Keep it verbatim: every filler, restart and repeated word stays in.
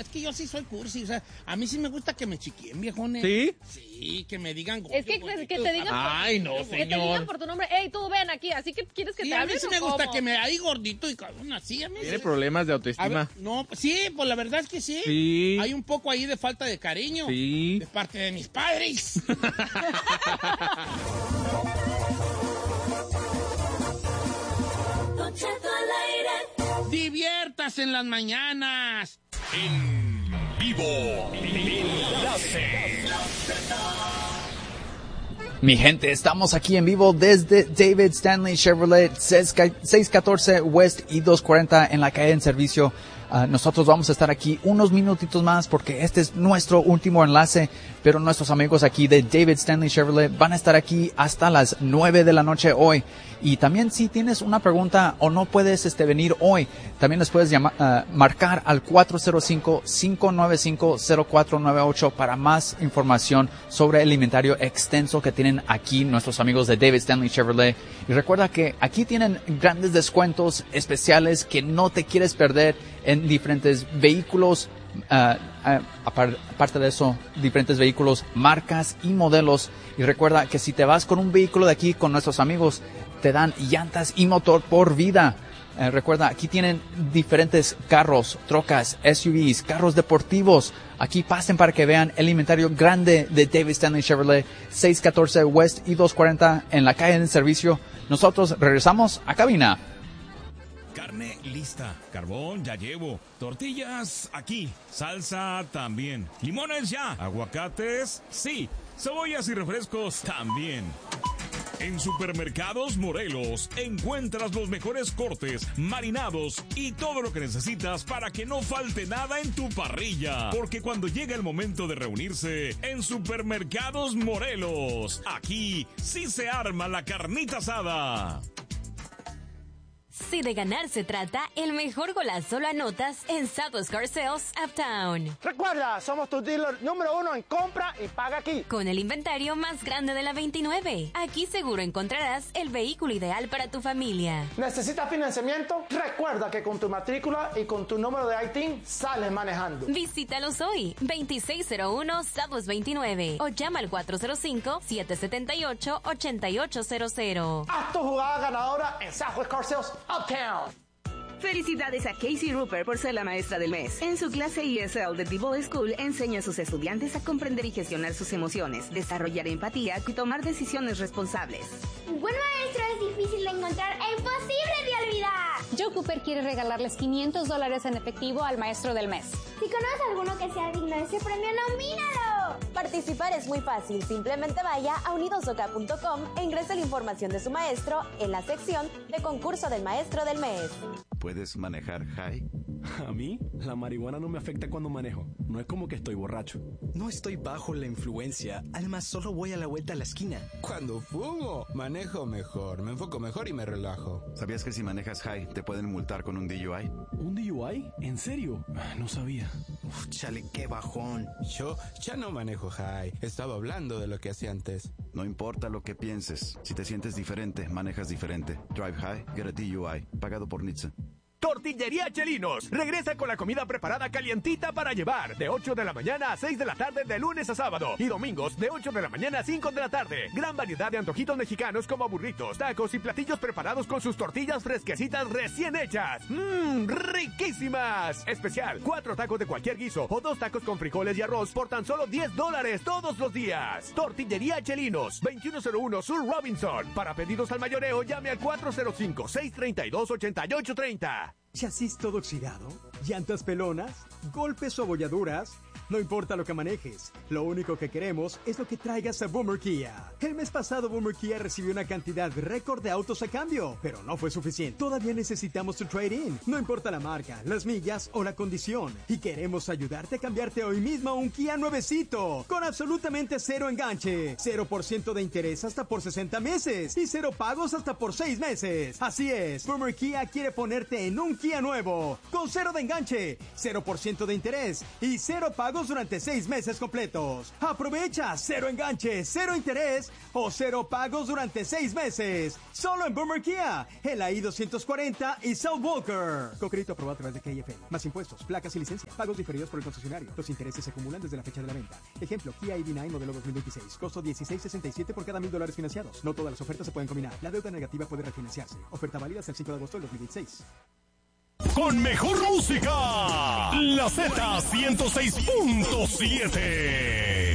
es que yo sí soy cursi, o sea, a mí sí me gusta que me chiquien, viejones. ¿Sí? Sí, que me digan... Es que, que, que te digan... Ay, no, que señor. te digan por tu nombre, hey, tú ven aquí, así que quieres que Sí, te a mí hablen sí o me gusta cómo? que me ahí gordito y cabrón, así a mí. Tiene sí. problemas de A autoestima. ver, no, pues sí, pues la verdad es que sí. Sí. Hay un poco ahí de falta de cariño. Sí. De parte de mis padres. Don Cheto al aire. Diviértase en las mañanas. En vivo. Enlace. Mi gente, estamos aquí en vivo desde David Stanley Chevrolet, seiscientos catorce West y doscientos cuarenta en la calle en servicio. Uh, nosotros vamos a estar aquí unos minutitos más porque este es nuestro último enlace, pero nuestros amigos aquí de David Stanley Chevrolet van a estar aquí hasta las nueve de la noche hoy. Y también si tienes una pregunta o no puedes este venir hoy, también les puedes llamar, uh, marcar al cuatro cero cinco, cinco nueve cinco, cero cuatro nueve ocho para más información sobre el inventario extenso que tienen aquí nuestros amigos de David Stanley Chevrolet. Y recuerda que aquí tienen grandes descuentos especiales que no te quieres perder en diferentes vehículos, uh, uh, aparte, aparte de eso, diferentes vehículos, marcas y modelos. Y recuerda que si te vas con un vehículo de aquí con nuestros amigos, te dan llantas y motor por vida. Uh, recuerda, aquí tienen diferentes carros, trocas, S U Vs, carros deportivos. Aquí pasen para que vean el inventario grande de David Stanley Chevrolet, seiscientos catorce West y doscientos cuarenta en la calle de servicio. Nosotros regresamos a cabina. Carne lista, carbón ya llevo, tortillas aquí, salsa también, limones ya, aguacates sí, cebollas y refrescos también. En Supermercados Morelos encuentras los mejores cortes, marinados y todo lo que necesitas para que no falte nada en tu parrilla. Porque cuando llega el momento de reunirse en Supermercados Morelos, aquí sí se arma la carnita asada. Si de ganar se trata, el mejor golazo lo anotas en Southwest Car Sales Uptown. Recuerda, somos tu dealer número uno en compra y paga aquí. Con el inventario más grande de la veintinueve. Aquí seguro encontrarás el vehículo ideal para tu familia. ¿Necesitas financiamiento? Recuerda que con tu matrícula y con tu número de I T I N sales manejando. Visítalos hoy, veintiséis cero uno Southwest veintinueve o llama al cuatro cero cinco, siete siete ocho, ocho ocho cero cero. Haz tu jugada ganadora en Southwest Car Sales Uptown. Felicidades a Casey Rupert por ser la maestra del mes. En su clase E S L de D-Ball School enseña a sus estudiantes a comprender y gestionar sus emociones, desarrollar empatía y tomar decisiones responsables. Un buen maestro es difícil de encontrar e imposible de olvidar. Joe Cooper quiere regalarles quinientos dólares en efectivo al maestro del mes. Si conoces a alguno que sea digno de ese premio, nomínalo. Participar es muy fácil. Simplemente vaya a unidos o k punto com e ingrese la información de su maestro en la sección de concurso del maestro del mes. ¿Puedes manejar high? A mí, la marihuana no me afecta cuando manejo. No es como que estoy borracho. No estoy bajo la influencia. Además, solo voy a la vuelta a la esquina. Cuando fumo, manejo mejor. Me enfoco mejor y me relajo. ¿Sabías que si manejas high, te pueden multar con un D U I? ¿Un D U I? ¿En serio? No sabía. Uf, chale, qué bajón. Yo ya no manejo high. Estaba hablando de lo que hacía antes. No importa lo que pienses. Si te sientes diferente, manejas diferente. Drive high, get a D U I. Pagado por N H T S A. Tortillería Chelinos regresa con la comida preparada calientita para llevar de ocho de la mañana a seis de la tarde de lunes a sábado y domingos de ocho de la mañana a cinco de la tarde. Gran variedad de antojitos mexicanos como burritos, tacos y platillos preparados con sus tortillas fresquecitas recién hechas. ¡Mmm! ¡Riquísimas! Especial, cuatro tacos de cualquier guiso o dos tacos con frijoles y arroz por tan solo diez dólares todos los días. Tortillería Chelinos, veintiuno cero uno Sur Robinson. Para pedidos al mayoreo llame al cuatro cero cinco, seis tres dos, ocho ocho tres cero. ¿Chasis todo oxidado? ¿Llantas pelonas? ¿Golpes o abolladuras? No importa lo que manejes, lo único que queremos es lo que traigas a Boomer Kia. El mes pasado Boomer Kia recibió una cantidad récord de autos a cambio, pero no fue suficiente. Todavía necesitamos tu trade-in, no importa la marca, las millas o la condición. Y queremos ayudarte a cambiarte hoy mismo a un Kia nuevecito, con absolutamente cero enganche, cero por ciento de interés hasta por sesenta meses y cero pagos hasta por seis meses. Así es, Boomer Kia quiere ponerte en un Kia nuevo, con cero de enganche, cero por ciento de interés y cero pagos pagos durante seis meses completos. Aprovecha, cero enganche, cero interés o cero pagos durante seis meses. Solo en Boomer Kia, en la I doscientos cuarenta y South Walker. Con crédito aprobado a través de K F L. Más impuestos, placas y licencia. Pagos diferidos por el concesionario. Los intereses se acumulan desde la fecha de la venta. Ejemplo, Kia I D nueve modelo dos mil veintiséis. Costo dieciséis sesenta y siete por cada mil dólares financiados. No todas las ofertas se pueden combinar. La deuda negativa puede refinanciarse. Oferta válida hasta el cinco de agosto del dos mil veintiséis. Con mejor música, la Z ciento seis punto siete.